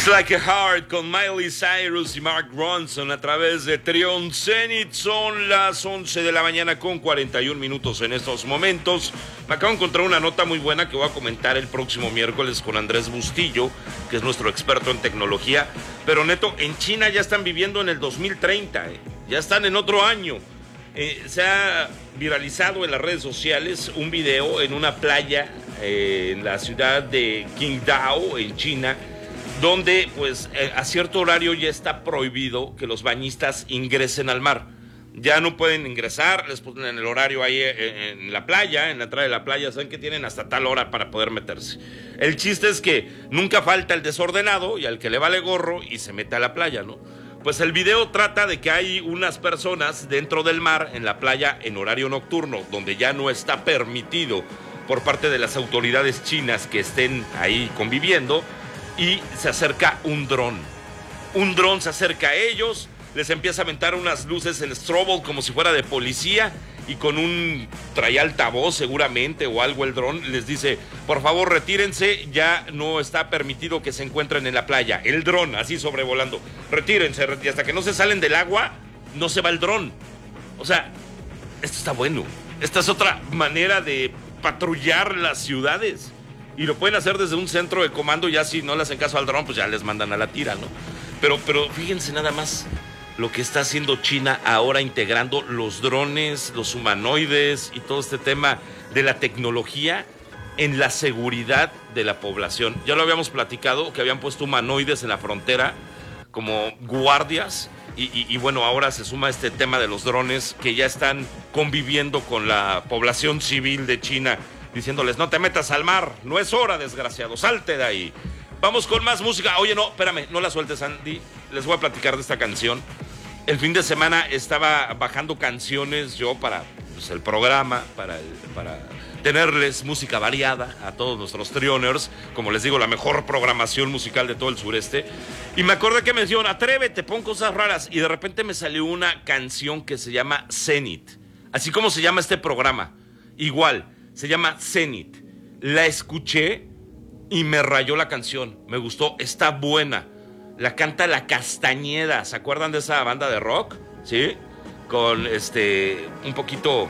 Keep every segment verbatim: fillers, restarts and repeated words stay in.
It's Like a Heart con Miley Cyrus y Mark Ronson a través de Trion Zenith. Son las once de la mañana con cuarenta y un minutos en estos momentos. Me acabo de encontrar una nota muy buena que voy a comentar el próximo miércoles con Andrés Bustillo, que es nuestro experto en tecnología. Pero neto, en China ya están viviendo en el dos mil treinta, eh. ya están en otro año. Eh, se ha viralizado en las redes sociales un video en una playa eh, en la ciudad de Qingdao, en China, donde pues eh, a cierto horario ya está prohibido que los bañistas ingresen al mar. Ya no pueden ingresar, les ponen el horario ahí en, en la playa, en la entrada de la playa, saben que tienen hasta tal hora para poder meterse. El chiste es que nunca falta el desordenado y al que le vale gorro y se mete a la playa, ¿no? Pues el video trata de que hay unas personas dentro del mar, en la playa, en horario nocturno, donde ya no está permitido por parte de las autoridades chinas que estén ahí conviviendo, y se acerca un dron. Un dron se acerca a ellos, les empieza a aventar unas luces en strobo como si fuera de policía, y con un trae altavoz seguramente o algo el dron les dice: por favor retírense, ya no está permitido que se encuentren en la playa. El dron así sobrevolando, retírense, y hasta que no se salen del agua no se va el dron. O sea, esto está bueno. Esta es otra manera de patrullar las ciudades, y lo pueden hacer desde un centro de comando. Ya si no le hacen caso al dron, pues ya les mandan a la tira, ¿no? Pero, pero fíjense nada más lo que está haciendo China ahora, integrando los drones, los humanoides y todo este tema de la tecnología en la seguridad de la población. Ya lo habíamos platicado, que habían puesto humanoides en la frontera como guardias, y, y, y bueno, ahora se suma este tema de los drones que ya están conviviendo con la población civil de China, diciéndoles: no te metas al mar, no es hora, desgraciado, salte de ahí. Vamos con más música. Oye, no, espérame, no la sueltes, Andy. Les voy a platicar de esta canción. El fin de semana estaba bajando canciones yo para pues, el programa, para, el, para tenerles música variada a todos nuestros Trioners. Como les digo, la mejor programación musical de todo el sureste. Y me acordé que me dijeron: atrévete, pon cosas raras. Y de repente me salió una canción que se llama Zenith. Así como se llama este programa. Igual, se llama Zenith. La escuché y me rayó la canción. Me gustó, está buena. La canta La Castañeda. ¿Se acuerdan de esa banda de rock? ¿Sí? Con este un poquito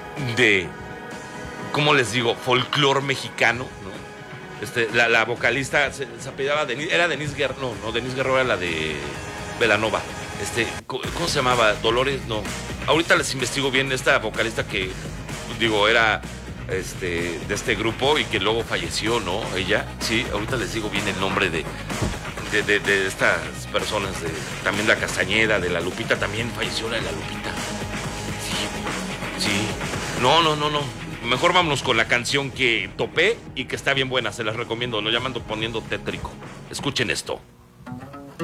de, ¿cómo les digo? Folclor mexicano, ¿no? Este, la, la vocalista se, se apellidaba Denise, era Denise Guerrero, no, no, Denise Guerrero era la de Belanova. Este, ¿cómo se llamaba? Dolores, no. Ahorita les investigo bien esta vocalista que, digo, era este, de este grupo y que luego falleció, ¿no? Ella, sí, ahorita les digo bien el nombre de... De, de, de estas personas, de, también La Castañeda, de La Lupita, también falleció la de La Lupita. Sí, sí. No, no, no, no. Mejor vámonos con la canción que topé y que está bien buena, se las recomiendo. Lo llaman poniendo tétrico. Escuchen esto.